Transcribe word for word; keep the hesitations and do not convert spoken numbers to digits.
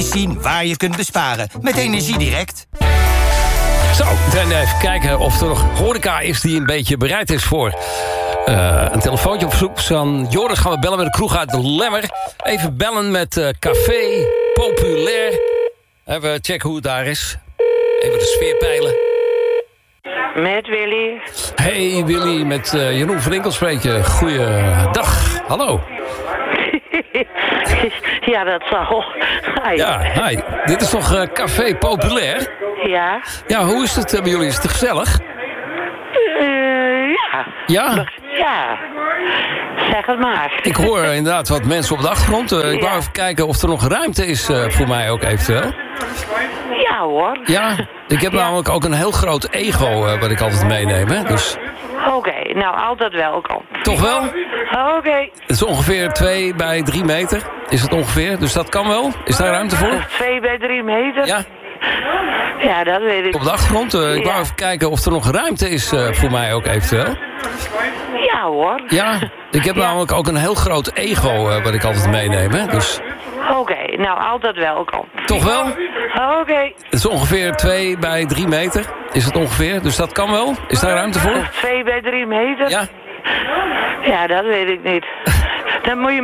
zien waar je kunt besparen met Energiedirect. Zo, dan even kijken of er nog horeca is die een beetje bereid is voor uh, een telefoontje op zoek. Van Joris gaan we bellen met de kroeg uit de Lemmer. Even bellen met uh, Café Populair. Even checken hoe het daar is. Even de sfeer peilen. Met Willy. Hey Willy, met uh, Jeroen van Inkel spreek je. Goeiedag. Hallo. Ja, dat zal. Hi. Ja, hi. Dit is toch uh, Café Populair? Ja. Ja, hoe is het uh, bij jullie? Is het gezellig? Uh, ja. Ja? Ja. Zeg het maar. Ik hoor uh, inderdaad wat mensen op de achtergrond. Uh, ik ja. wou even kijken of er nog ruimte is uh, voor mij ook eventueel. Ja hoor. Ja, ik heb ja. namelijk ook een heel groot ego uh, wat ik altijd meeneem. Hè? Dus... Oké, okay, nou altijd welkom. Toch wel? Oké. Okay. Het is ongeveer twee bij drie meter. Is het ongeveer? Dus dat kan wel? Is daar ruimte voor? Twee bij drie meter? Ja. Ja, dat weet ik. Op de achtergrond. Uh, ik ja. wou even kijken of er nog ruimte is uh, voor mij ook eventueel. Ja hoor. Ja, ik heb ja. namelijk ook een heel groot ego uh, wat ik altijd meeneem. Hè? Dus... Oké, okay, nou altijd welkom. Toch wel? Oké. Okay. Het is ongeveer twee bij drie meter. Is het ongeveer? Dus dat kan wel? Is daar ruimte voor? Twee bij drie meter? Ja. Ja, dat weet ik niet. Dan moet je